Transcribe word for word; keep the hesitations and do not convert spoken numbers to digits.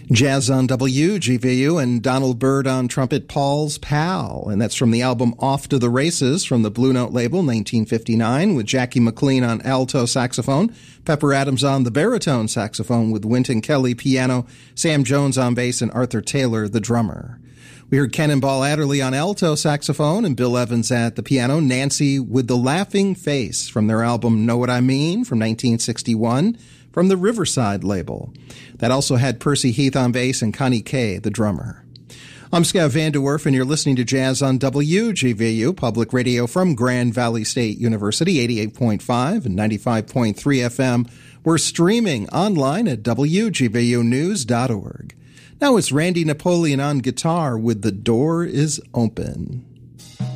Jazz on W G V U and Donald Byrd on trumpet, Paul's Pal. And that's from the album Off to the Races from the Blue Note label, nineteen fifty-nine, with Jackie McLean on alto saxophone, Pepper Adams on the baritone saxophone with Wynton Kelly piano, Sam Jones on bass, and Arthur Taylor, the drummer. We heard Cannonball Adderley on alto saxophone and Bill Evans at the piano, Nancy with the Laughing Face from their album Know What I Mean from nineteen sixty-one, from the Riverside label. That also had Percy Heath on bass and Connie Kay, the drummer. I'm Scott Van De Werf, and you're listening to Jazz on W G V U, public radio from Grand Valley State University, eighty-eight point five and ninety-five point three F M. We're streaming online at W G V U news dot org. Now it's Randy Napoleon on guitar with The Door is Open.